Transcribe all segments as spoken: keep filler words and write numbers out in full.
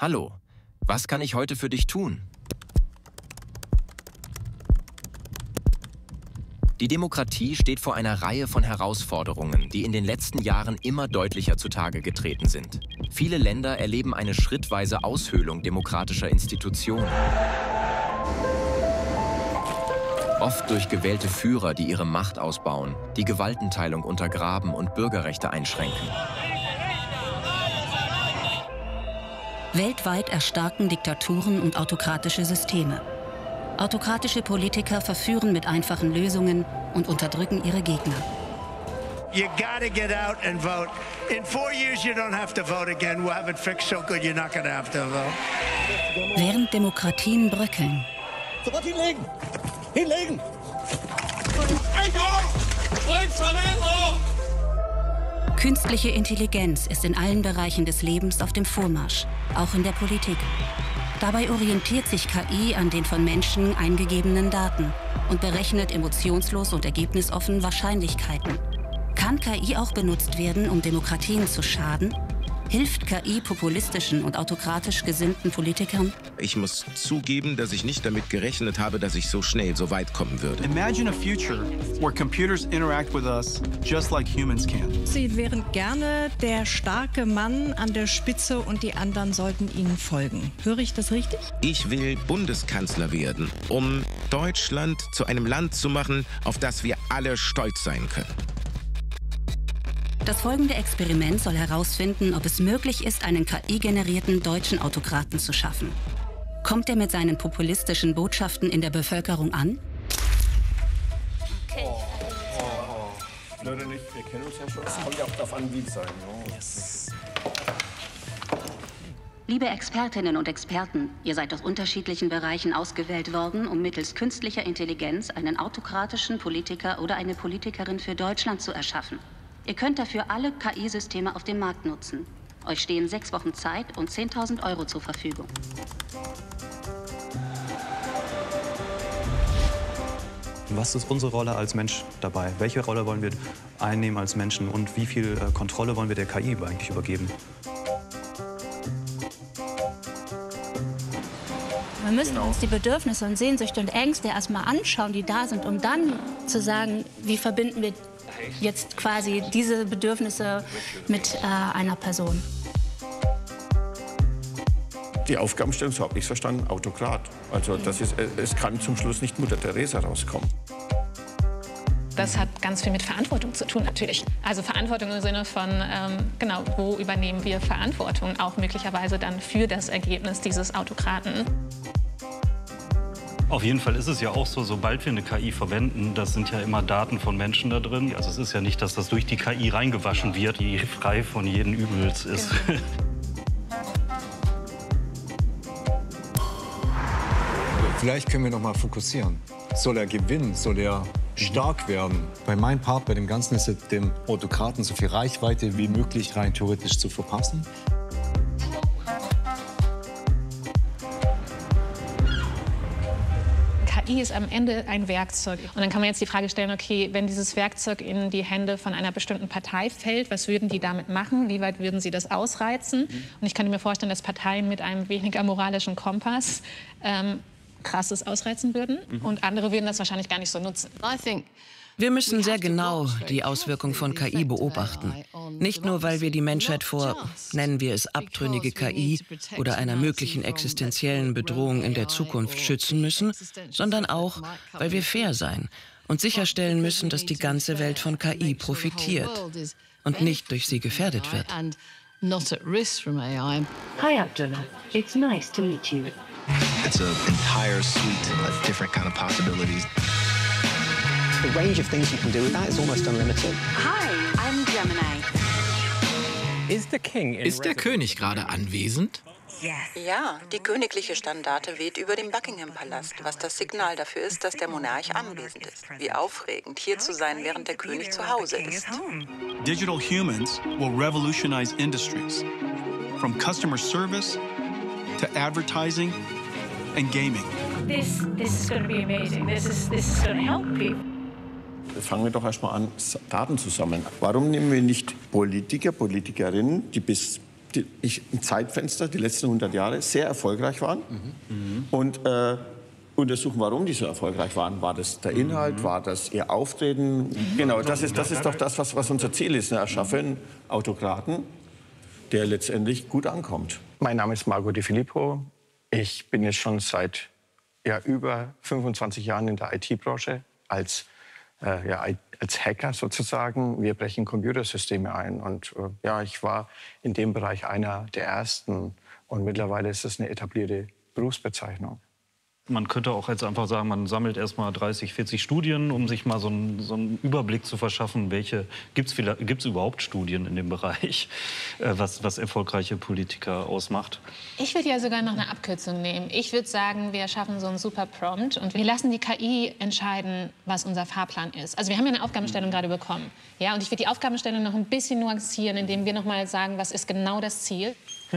Hallo, was kann ich heute für dich tun? Die Demokratie steht vor einer Reihe von Herausforderungen, die in den letzten Jahren immer deutlicher zutage getreten sind. Viele Länder erleben eine schrittweise Aushöhlung demokratischer Institutionen. Oft durch gewählte Führer, die ihre Macht ausbauen, die Gewaltenteilung untergraben und Bürgerrechte einschränken. Weltweit erstarken Diktaturen und autokratische Systeme. Autokratische Politiker verführen mit einfachen Lösungen und unterdrücken ihre Gegner. You gotta get out and vote. In four years you don't have to vote again. We'll have it fixed so good you're not gonna have to vote. Während Demokratien bröckeln. Sofort hinlegen! Hinlegen! Künstliche Intelligenz ist in allen Bereichen des Lebens auf dem Vormarsch, auch in der Politik. Dabei orientiert sich K I an den von Menschen eingegebenen Daten und berechnet emotionslos und ergebnisoffen Wahrscheinlichkeiten. Kann K I auch benutzt werden, um Demokratien zu schaden? Hilft K I populistischen und autokratisch gesinnten Politikern? Ich muss zugeben, dass ich nicht damit gerechnet habe, dass ich so schnell so weit kommen würde. Imagine a future where computers interact with us just like humans can. Sie wären gerne der starke Mann an der Spitze und die anderen sollten Ihnen folgen. Höre ich das richtig? Ich will Bundeskanzler werden, um Deutschland zu einem Land zu machen, auf das wir alle stolz sein können. Das folgende Experiment soll herausfinden, ob es möglich ist, einen K I-generierten deutschen Autokraten zu schaffen. Kommt er mit seinen populistischen Botschaften in der Bevölkerung an? Okay. Oh, oh, oh. Leute, nicht, wir kennen uns ja schon. Es kommt ja auch darauf an, wie es sein. Oh. Yes. Liebe Expertinnen und Experten, ihr seid aus unterschiedlichen Bereichen ausgewählt worden, um mittels künstlicher Intelligenz einen autokratischen Politiker oder eine Politikerin für Deutschland zu erschaffen. Ihr könnt dafür alle K I-Systeme auf dem Markt nutzen. Euch stehen sechs Wochen Zeit und zehntausend Euro zur Verfügung. Was ist unsere Rolle als Mensch dabei? Welche Rolle wollen wir einnehmen als Menschen und wie viel äh, Kontrolle wollen wir der K I eigentlich übergeben? Wir müssen uns die Bedürfnisse und Sehnsüchte und Ängste erstmal anschauen, die da sind, um dann zu sagen, wie verbinden wir jetzt quasi diese Bedürfnisse mit äh, einer Person. Die Aufgabenstellung, so habe ich es verstanden, Autokrat. Also das ist, es kann zum Schluss nicht Mutter Teresa rauskommen. Das hat ganz viel mit Verantwortung zu tun, natürlich. Also Verantwortung im Sinne von, ähm, genau, wo übernehmen wir Verantwortung, auch möglicherweise dann für das Ergebnis dieses Autokraten. Auf jeden Fall ist es ja auch so, sobald wir eine K I verwenden, das sind ja immer Daten von Menschen da drin. Also es ist ja nicht, dass das durch die K I reingewaschen wird, die frei von jedem Übels ist. Genau. Vielleicht können wir noch mal fokussieren. Soll er gewinnen? Soll er stark werden? Bei meinem Part bei dem Ganzen ist es, dem Autokraten so viel Reichweite wie möglich rein theoretisch zu verpassen. K I ist am Ende ein Werkzeug. Und dann kann man jetzt die Frage stellen, okay, wenn dieses Werkzeug in die Hände von einer bestimmten Partei fällt, was würden die damit machen? Wie weit würden sie das ausreizen? Und ich könnte mir vorstellen, dass Parteien mit einem weniger moralischen Kompass ähm, Krasses ausreizen würden. Und andere würden das wahrscheinlich gar nicht so nutzen. Wir müssen sehr genau die Auswirkungen von K I beobachten. Nicht nur, weil wir die Menschheit vor, nennen wir es, abtrünnige K I oder einer möglichen existenziellen Bedrohung in der Zukunft schützen müssen, sondern auch, weil wir fair sein und sicherstellen müssen, dass die ganze Welt von K I profitiert und nicht durch sie gefährdet wird. Hi, Abdullah. It's nice to meet you. It's an entire suite of different kind of possibilities. The range of things you can do with that is almost unlimited. Hi, I'm Gemini. Ist der König gerade anwesend? Ja, die königliche Standarte weht über dem Buckingham-Palast, was das Signal dafür ist, dass der Monarch anwesend ist. Wie aufregend, hier zu sein, während der König zu Hause ist. Digital humans will revolutionize industries, from customer service to advertising and gaming. This, this is going to be amazing. This is, this is going to help people. Fangen wir doch erst mal an, Daten zu sammeln. Warum nehmen wir nicht Politiker, Politikerinnen, die bis die, ich, ein Zeitfenster, die letzten hundert Jahre, sehr erfolgreich waren. Mhm. Und äh, untersuchen, warum die so erfolgreich waren. War das der Inhalt, mhm. war das ihr Auftreten? Mhm. Genau, das ist, das ist doch das, was, was unser Ziel ist. Ne? Erschaffen einen Autokraten, der letztendlich gut ankommt. Mein Name ist Marco De Filippo. Ich bin jetzt schon seit ja, über fünfundzwanzig Jahren in der I T-Branche als, äh, ja, als Hacker sozusagen. Wir brechen Computersysteme ein. Und äh, ja, ich war in dem Bereich einer der Ersten. Und mittlerweile ist es eine etablierte Berufsbezeichnung. Man könnte auch jetzt einfach sagen, man sammelt erst mal dreißig, vierzig Studien, um sich mal so einen, so einen Überblick zu verschaffen, welche gibt es überhaupt Studien in dem Bereich, äh, was, was erfolgreiche Politiker ausmacht. Ich würde ja sogar noch eine Abkürzung nehmen. Ich würde sagen, wir schaffen so einen super Prompt und wir lassen die K I entscheiden, was unser Fahrplan ist. Also wir haben ja eine Aufgabenstellung gerade bekommen. Ja, und ich würde die Aufgabenstellung noch ein bisschen nuancieren, indem wir noch mal sagen, was ist genau das Ziel.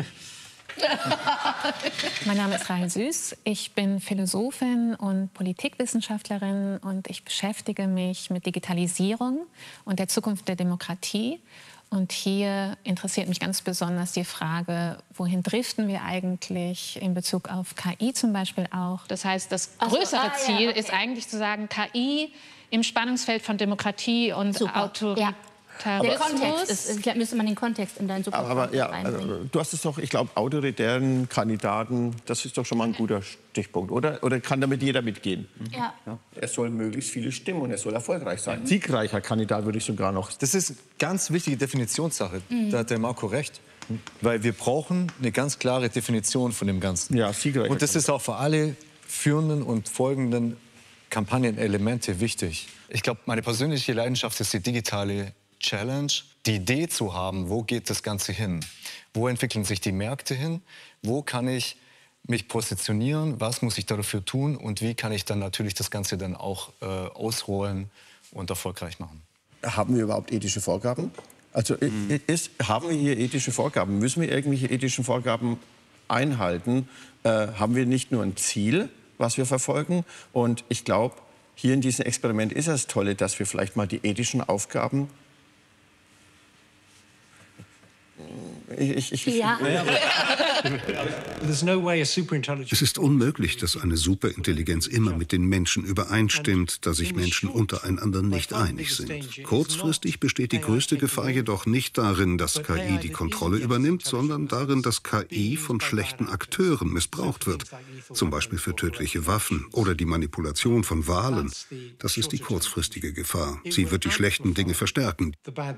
Mein Name ist Rahel Süß. Ich bin Philosophin und Politikwissenschaftlerin und ich beschäftige mich mit Digitalisierung und der Zukunft der Demokratie. Und hier interessiert mich ganz besonders die Frage, wohin driften wir eigentlich in Bezug auf K I zum Beispiel auch. Das heißt, das größere also, ah, Ziel ja, okay. ist eigentlich zu sagen, K I im Spannungsfeld von Demokratie und Autorität. Ja. Der Kontext ist, ich müsste man den Kontext in deinen Super aber, ja, also, du hast es doch, ich glaube, autoritären Kandidaten, das ist doch schon mal ein guter Stichpunkt, oder? Oder kann damit jeder mitgehen? Ja. Ja. Er soll möglichst viele Stimmen und er soll erfolgreich sein. Siegreicher Kandidat würde ich sogar noch. Das ist eine ganz wichtige Definitionssache, mhm. da hat der Marco recht. Weil wir brauchen eine ganz klare Definition von dem Ganzen. Ja, siegreicher und das ist auch für alle führenden und folgenden Kampagnenelemente wichtig. Ich glaube, meine persönliche Leidenschaft ist die digitale Challenge, die Idee zu haben, wo geht das Ganze hin? Wo entwickeln sich die Märkte hin? Wo kann ich mich positionieren? Was muss ich dafür tun? Und wie kann ich dann natürlich das Ganze dann auch äh, ausrollen und erfolgreich machen? Haben wir überhaupt ethische Vorgaben? Also mhm. ist, haben wir hier ethische Vorgaben? Müssen wir irgendwelche ethischen Vorgaben einhalten? Äh, haben wir nicht nur ein Ziel, was wir verfolgen? Und ich glaube, hier in diesem Experiment ist das Tolle, dass wir vielleicht mal die ethischen Aufgaben Ich, ich, ich, ja. Es ist unmöglich, dass eine Superintelligenz immer mit den Menschen übereinstimmt, da sich Menschen untereinander nicht einig sind. Kurzfristig besteht die größte Gefahr jedoch nicht darin, dass K I die Kontrolle übernimmt, sondern darin, dass K I von schlechten Akteuren missbraucht wird. Zum Beispiel für tödliche Waffen oder die Manipulation von Wahlen. Das ist die kurzfristige Gefahr. Sie wird die schlechten Dinge verstärken.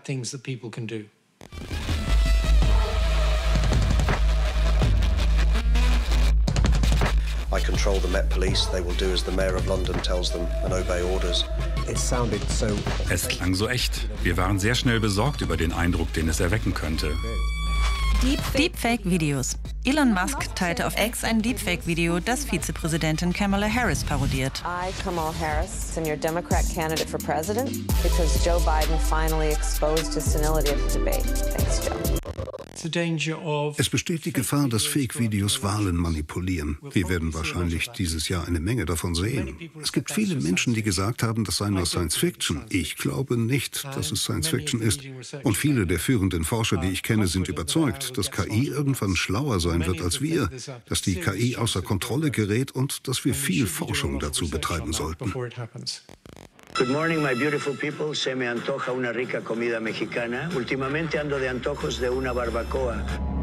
I control the Met Police. They will do as the Mayor of London tells them and obey orders. It sounded so. Es klang so echt. Wir waren sehr schnell besorgt über den Eindruck, den es erwecken könnte. Deepfake-Videos. Elon Musk teilte auf X ein Deepfake-Video, das Vizepräsidentin Kamala Harris parodiert. I, Kamala Harris, am your Democrat candidate for president because Joe Biden finally exposed his senility at the debate. Thanks, Joe. Es besteht die Gefahr, dass Fake-Videos Wahlen manipulieren. Wir werden wahrscheinlich dieses Jahr eine Menge davon sehen. Es gibt viele Menschen, die gesagt haben, das sei nur Science-Fiction. Ich glaube nicht, dass es Science-Fiction ist. Und viele der führenden Forscher, die ich kenne, sind überzeugt, dass K I irgendwann schlauer sein wird als wir, dass die K I außer Kontrolle gerät und dass wir viel Forschung dazu betreiben sollten. Good morning, my beautiful people. Se me antoja una rica comida mexicana. Últimamente ando de antojos de una barbacoa.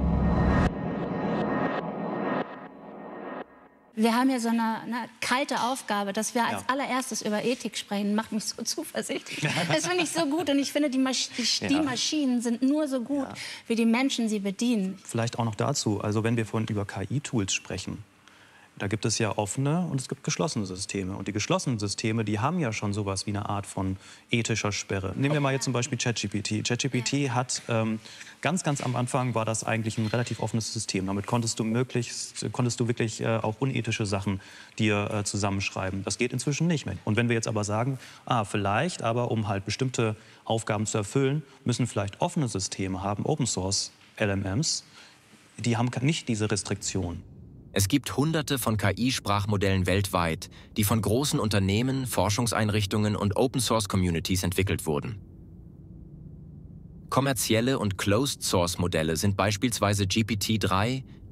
Wir haben ja so eine, eine kalte Aufgabe, dass wir als ja. allererstes über Ethik sprechen, macht mich so zuversichtlich. Das finde ich so gut und ich finde, die, Masch die, die Maschinen sind nur so gut, ja. wie die Menschen sie bedienen. Vielleicht auch noch dazu, also wenn wir von über K I-Tools sprechen, da gibt es ja offene und es gibt geschlossene Systeme. Und die geschlossenen Systeme, die haben ja schon sowas wie eine Art von ethischer Sperre. Nehmen wir mal jetzt zum Beispiel ChatGPT. ChatGPT hat, ähm, ganz, ganz am Anfang war das eigentlich ein relativ offenes System. Damit konntest du, möglichst, konntest du wirklich äh, auch unethische Sachen dir äh, zusammenschreiben. Das geht inzwischen nicht mehr. Und wenn wir jetzt aber sagen, ah, vielleicht, aber um halt bestimmte Aufgaben zu erfüllen, müssen vielleicht offene Systeme haben, Open-Source-L M Ms, die haben nicht diese Restriktion. Es gibt hunderte von K I-Sprachmodellen weltweit, die von großen Unternehmen, Forschungseinrichtungen und Open-Source-Communities entwickelt wurden. Kommerzielle und Closed-Source-Modelle sind beispielsweise G P T drei,